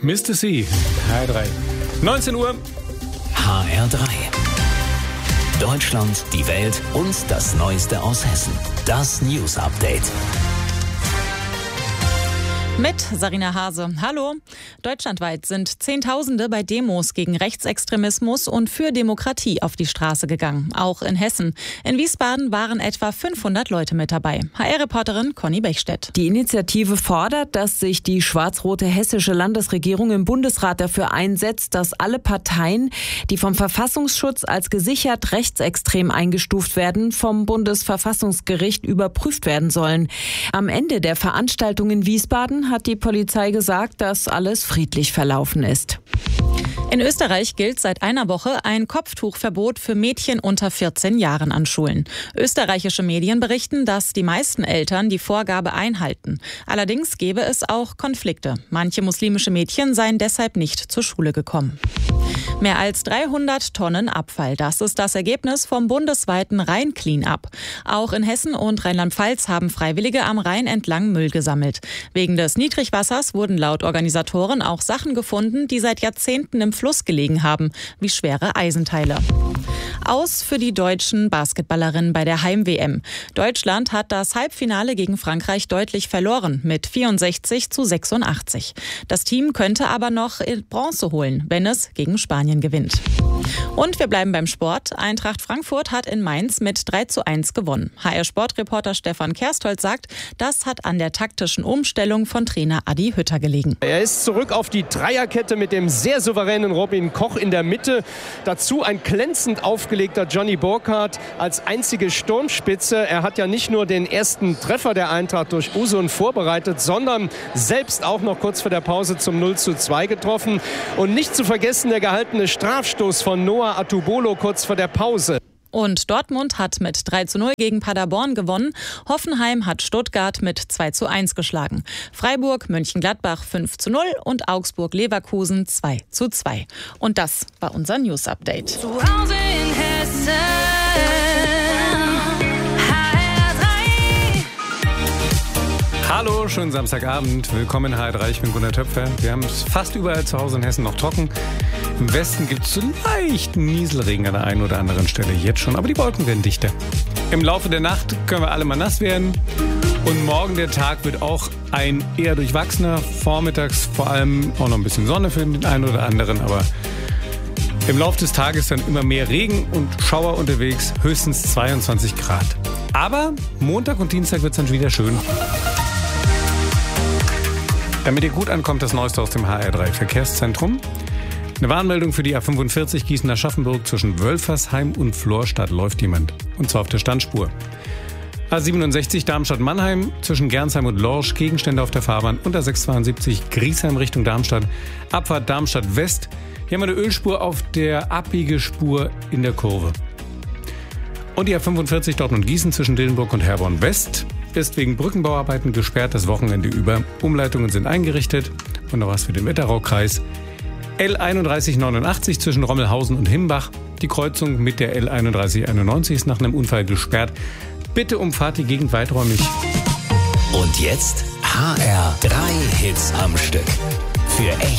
Mr. C, HR3. 19 Uhr. HR3. Deutschland, die Welt und das Neueste aus Hessen. Das News Update. Mit Sarina Hase. Hallo. Deutschlandweit sind Zehntausende bei Demos gegen Rechtsextremismus und für Demokratie auf die Straße gegangen. Auch in Hessen. In Wiesbaden waren etwa 500 Leute mit dabei. HR-Reporterin Conny Bechstedt. Die Initiative fordert, dass sich die schwarz-rote hessische Landesregierung im Bundesrat dafür einsetzt, dass alle Parteien, die vom Verfassungsschutz als gesichert rechtsextrem eingestuft werden, vom Bundesverfassungsgericht überprüft werden sollen. Am Ende der Veranstaltung in Wiesbaden hat die Polizei gesagt, dass alles friedlich verlaufen ist. In Österreich gilt seit einer Woche ein Kopftuchverbot für Mädchen unter 14 Jahren an Schulen. Österreichische Medien berichten, dass die meisten Eltern die Vorgabe einhalten. Allerdings gäbe es auch Konflikte. Manche muslimische Mädchen seien deshalb nicht zur Schule gekommen. Mehr als 300 Tonnen Abfall. Das ist das Ergebnis vom bundesweiten Rhein-Clean-Up. Auch in Hessen und Rheinland-Pfalz haben Freiwillige am Rhein entlang Müll gesammelt. Wegen des Niedrigwassers wurden laut Organisatoren auch Sachen gefunden, die seit Jahrzehnten im Fluss gelegen haben, wie schwere Eisenteile. Aus für die deutschen Basketballerinnen bei der Heim-WM. Deutschland hat das Halbfinale gegen Frankreich deutlich verloren, mit 64-86. Das Team könnte aber noch Bronze holen, wenn es gegen Spanien gewinnt. Und wir bleiben beim Sport. Eintracht Frankfurt hat in Mainz mit 3:1 gewonnen. HR-Sportreporter Stefan Kerstolz sagt, das hat an der taktischen Umstellung von Trainer Adi Hütter gelegen. Er ist zurück auf die Dreierkette mit dem sehr souveränen Robin Koch in der Mitte. Dazu ein glänzend aufgelegter Johnny Burkhardt als einzige Sturmspitze. Er hat ja nicht nur den ersten Treffer der Eintracht durch Usun vorbereitet, sondern selbst auch noch kurz vor der Pause zum 0:2 getroffen. Und nicht zu vergessen der gehaltene Strafstoß von Noah Atubolo kurz vor der Pause. Und Dortmund hat mit 3:0 gegen Paderborn gewonnen. Hoffenheim hat Stuttgart mit 2:1 geschlagen. Freiburg, Mönchengladbach 5:0 und Augsburg-Leverkusen 2:2. Und das war unser News-Update. Zu Hause in Hessen. Hallo, schönen Samstagabend. Willkommen in HR3, ich bin Gunnar Töpfer. Wir haben es fast überall zu Hause in Hessen noch trocken. Im Westen gibt es so leichten Nieselregen an der einen oder anderen Stelle jetzt schon, aber die Wolken werden dichter. Im Laufe der Nacht können wir alle mal nass werden. Und morgen der Tag wird auch ein eher durchwachsener. Vormittags vor allem auch noch ein bisschen Sonne für den einen oder anderen, aber im Laufe des Tages dann immer mehr Regen und Schauer unterwegs, höchstens 22 Grad. Aber Montag und Dienstag wird es dann wieder schön. Damit ihr gut ankommt, das Neueste aus dem HR3 Verkehrszentrum. Eine Warnmeldung für die A45 Gießen-Aschaffenburg zwischen Wölfersheim und Florstadt läuft jemand. Und zwar auf der Standspur. A67 Darmstadt-Mannheim zwischen Gernsheim und Lorsch Gegenstände auf der Fahrbahn. Und A672 Griesheim Richtung Darmstadt. Abfahrt Darmstadt West. Hier haben wir eine Ölspur auf der Abbiegespur in der Kurve. Und die A45 Dortmund-Gießen zwischen Dillenburg und Herborn West ist wegen Brückenbauarbeiten gesperrt das Wochenende über. Umleitungen sind eingerichtet. Und noch was für den Wetteraukreis. L3189 zwischen Rommelhausen und Himbach. Die Kreuzung mit der L3191 ist nach einem Unfall gesperrt. Bitte umfahrt die Gegend weiträumig. Und jetzt HR3 Hits am Stück. Für echt